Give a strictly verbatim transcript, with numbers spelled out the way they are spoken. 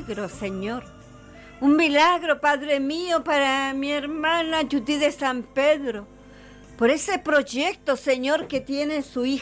milagro, Señor. Un milagro, Padre mío, para mi hermana Yuti de San Pedro. Por ese proyecto, Señor, que tiene su hija